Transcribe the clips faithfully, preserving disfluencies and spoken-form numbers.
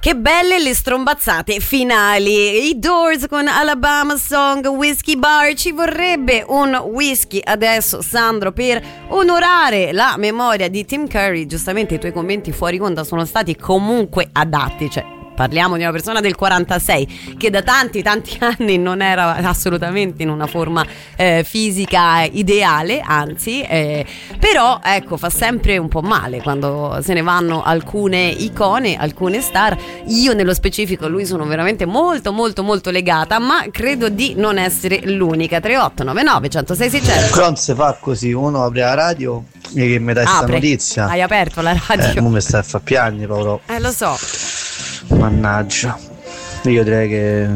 Che belle le strombazzate finali. I Doors con Alabama Song, Whiskey Bar. Ci vorrebbe un whisky adesso, Sandro, per onorare la memoria di Tim Curry. Giustamente i tuoi commenti fuori onda sono stati comunque adatti, cioè parliamo di una persona del quarantasei che da tanti tanti anni non era assolutamente in una forma eh, fisica ideale, anzi eh, però ecco, fa sempre un po' male quando se ne vanno alcune icone, alcune star. Io nello specifico a lui sono veramente molto molto molto legata, ma credo di non essere l'unica. Tre otto nove nove uno zero sei sei zero. Però non si fa così, uno apre la radio e che mi dai questa notizia. Hai aperto la radio? Eh, non mi stai a far piangere, Paolo. Eh, lo so. Mannaggia, io direi che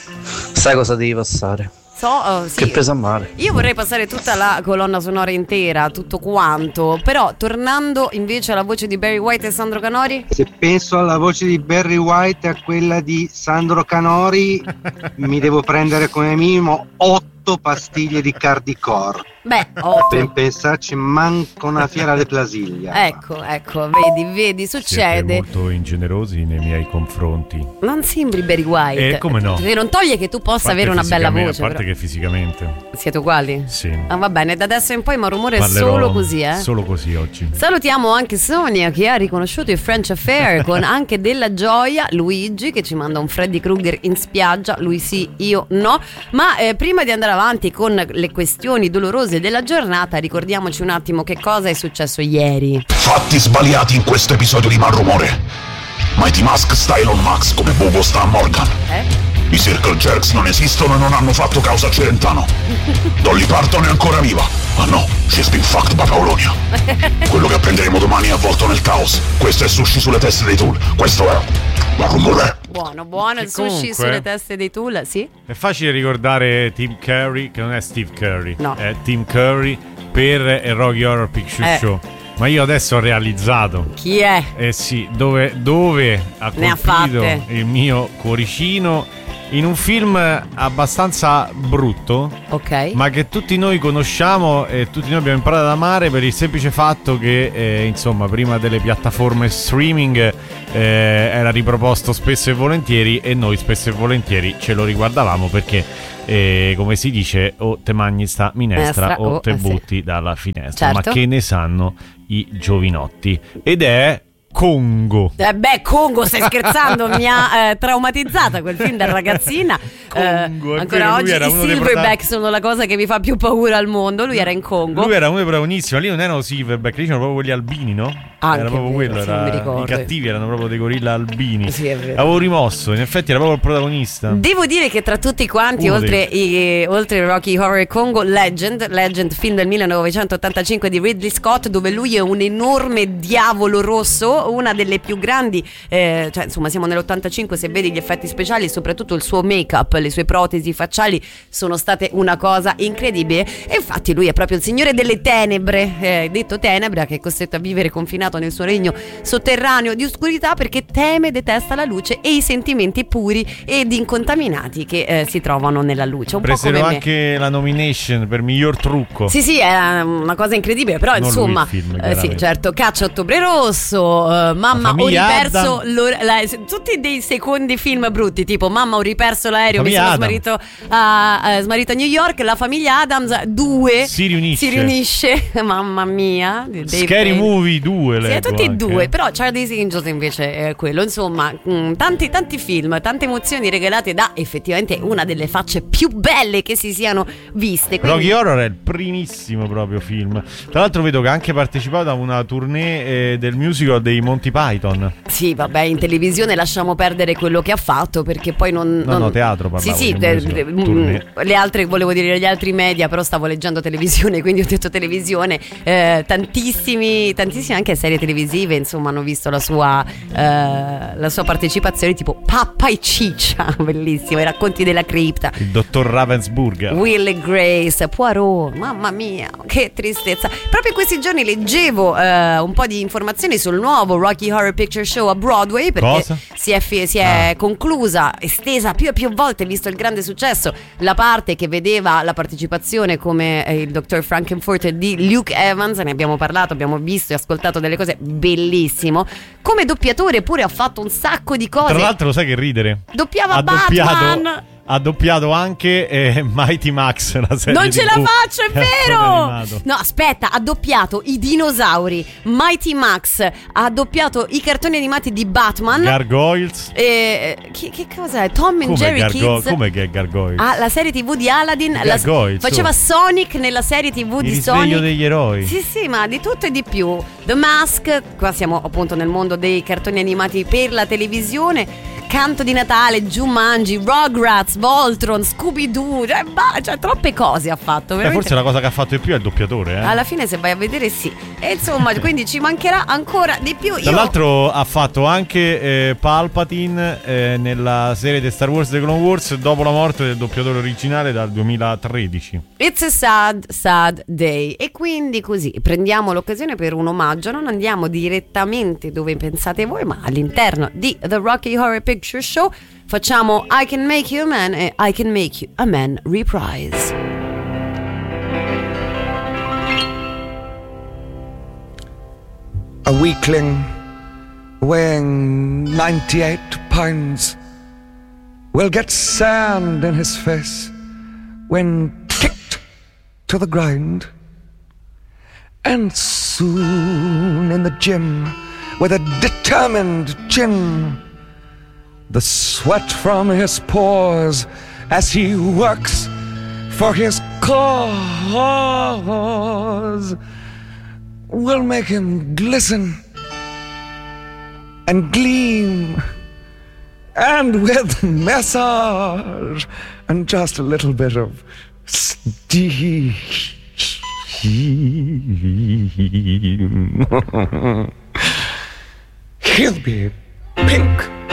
sai cosa devi passare. So, oh, sì. Che pesa male. Io vorrei passare tutta la colonna sonora intera, tutto quanto. Però tornando invece alla voce di Barry White e Sandro Canori. Se penso alla voce di Barry White e a quella di Sandro Canori mi devo prendere come minimo otto pastiglie di Cardicor. Beh, otto. Per pensarci manco una fiera di Plasiglia. Ecco, ecco, vedi, vedi, succede. Siete molto ingenerosi nei miei confronti. Non sembri Barry White. Eh, come no? Che non toglie che tu possa avere una bella voce. A parte però. che fisicamente. Siete uguali? Sì. Ah, va bene, da adesso in poi ma rumore Parlerò solo così, eh? Solo così oggi. Salutiamo anche Sonia che ha riconosciuto il French Affair con anche della gioia. Luigi che ci manda un Freddy Krueger in spiaggia. Lui sì, io no. Ma eh, prima di andare avanti con le questioni dolorose della giornata, ricordiamoci un attimo che cosa è successo ieri. Fatti sbagliati in questo episodio di Malrumore. Mighty Mask sta Elon Max come Bobo sta a Morgan. Eh? I Circle Jerks non esistono e non hanno fatto causa a Celentano. Dolly Parton è ancora viva. Ah no, she's been fucked by Paolonia. Quello che apprenderemo domani è avvolto nel caos. Questo è Sushi sulle teste dei Tool. Questo è Malrumore. Buono, buono il Comunque, sushi sulle teste dei Tool, sì? È facile ricordare Tim Curry, che non è Steve Curry, no. È Tim Curry per il Rocky Horror Picture Eh. Show. Ma io adesso ho realizzato. Chi è? Eh sì, dove, dove ha Ne ha colpito fatte. il mio cuoricino in un film abbastanza brutto, Ok. ma che tutti noi conosciamo e tutti noi abbiamo imparato ad amare per il semplice fatto che eh, insomma prima delle piattaforme streaming eh, era riproposto spesso e volentieri e noi spesso e volentieri ce lo riguardavamo perché eh, come si dice o te mangi sta minestra Minestra, o oh, te eh, sì. butti dalla finestra. Certo. Ma che ne sanno i giovinotti? Ed è Congo. Eh beh, Congo, stai scherzando? Mi ha eh, traumatizzata quel film da ragazzina. Congo, Eh, è ancora vero, lui oggi era i uno dei silverback protagonisti. sono la cosa che mi fa più paura al mondo. Lui era in Congo. Lui era uno dei protagonisti, ma lì non erano silverback, lì c'erano proprio quelli albini, no? Anche, era proprio è vero, quello, sì, non mi era, ricordo. i cattivi erano proprio dei gorilla albini. Sì, è vero. Avevo rimosso, in effetti era proprio il protagonista. Devo dire che tra tutti quanti, Uno oltre, i, oltre Rocky Horror Congo, Legend, Legend, film del millenovecentottantacinque di Ridley Scott, dove lui è un enorme diavolo rosso, una delle più grandi, eh, cioè insomma siamo nell'ottantacinque, se vedi gli effetti speciali e soprattutto il suo make-up, le sue protesi facciali sono state una cosa incredibile. E infatti lui è proprio il signore delle tenebre, eh, detto tenebra, che è costretto a vivere confinato nel suo regno sotterraneo di oscurità perché teme e detesta la luce e i sentimenti puri ed incontaminati che eh, si trovano nella luce. Un Presero po' come me. anche la nomination per miglior trucco. Sì, sì, è una cosa incredibile, però Non insomma, lui il film, eh, sì, chiaramente. certo, Caccia a Ottobre Rosso, eh, Mamma ho famiglia riperso Adam. l'or- la- tutti dei secondi film brutti, tipo Mamma ho riperso l'aereo, mi Famiglia sono Adam. smarrito a, eh, smarrito a New York, La famiglia Adams due Si riunisce. si riunisce, mamma mia, di Dave Scary Bailey. Movie due. Sì, leggo tutti e anche. due, però Charlie's Angels invece è quello, insomma, mh, tanti tanti film, tante emozioni regalate da effettivamente una delle facce più belle che si siano viste. Quindi- Rocky Horror è il primissimo proprio film. Tra l'altro vedo che ha anche partecipato a una tournée eh, del musical dei Monty Python. Sì, vabbè, in televisione lasciamo perdere quello che ha fatto perché poi non... No, non... no, teatro parlavo. Sì, sì, di de- musical, de- tournée. mm, le altre, volevo dire gli altri media, però stavo leggendo televisione, quindi ho detto televisione. Eh, tantissimi, tantissime anche serie televisive, insomma, hanno visto la sua, eh, la sua partecipazione, tipo Pappa e Ciccia, bellissimo, i racconti della cripta. Il dottor Ravensburger. Will e Grace, Poirot, mamma mia, che tristezza. Proprio in questi giorni leggevo eh, un po' di informazioni sul nuovo Rocky Horror Picture Show a Broadway. Perché, Cosa? si è, fi- si è ah. conclusa, estesa più e più volte, visto il grande successo, la parte che vedeva la partecipazione come eh, il dottor Frankenfurter di Luke Evans. Ne abbiamo parlato, abbiamo visto e ascoltato delle cose, bellissimo. Come doppiatore pure ha fatto un sacco di cose. Tra l'altro, sai che ridere? Doppiava ha Batman. Doppiato... Ha doppiato anche eh, Mighty Max, la serie non ce T V. la faccio, è vero! No, aspetta, ha doppiato i dinosauri, Mighty Max, ha doppiato i cartoni animati di Batman, Gargoyles. E che, che cosa è? Tom and come Jerry Gargo- Kids. Come che è Gargoyles? Ah, la serie tivù di Aladdin. La, faceva Sonic nella serie tivù il di Sonic. Il risveglio degli eroi. Sì, sì, ma di tutto e di più. The Mask, qua siamo appunto nel mondo dei cartoni animati per la televisione. Canto di Natale, Jumanji, Rugrats, Voltron, Scooby-Doo, cioè, bah, cioè troppe cose ha fatto. Eh, forse la cosa che ha fatto di più è il doppiatore. Eh? Alla fine, se vai a vedere, sì. E insomma, quindi ci mancherà ancora di più. Tra Io... l'altro ha fatto anche eh, Palpatine eh, nella serie di Star Wars The Clone Wars dopo la morte del doppiatore originale dal duemilatredici. It's a sad, sad day. E quindi così prendiamo l'occasione per un omaggio. Non andiamo direttamente dove pensate voi, ma all'interno di The Rocky Horror Picture Show facciamo I Can Make You a Man e I Can Make You a Man reprise. A weakling weighing ninety-eight pounds will get sand in his face when kicked to the ground. And soon in the gym with a determined chin, the sweat from his pores as he works for his cause will make him glisten and gleam, and with massage and just a little bit of steam he'll be pink